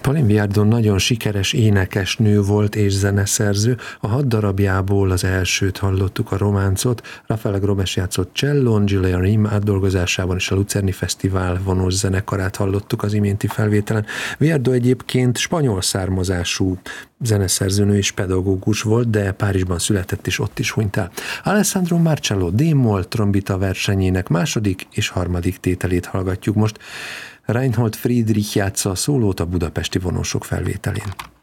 Pauline Viardot nagyon sikeres énekesnő volt és zeneszerző. A 6 darabjából az elsőt hallottuk, a románcot. Rafael Gromes játszott csellón, Gillian Rim átdolgozásában, és a Lucerni Fesztivál vonós zenekarát hallottuk az iménti felvételen. Viardot egyébként spanyol származású zeneszerzőnő és pedagógus volt, de Párizsban született és ott is hunyt el. Alessandro Marcello D-moll trombita versenyének második és harmadik tételét hallgatjuk most. Reinhold Friedrich játsza a szólót a budapesti vonósok felvételén.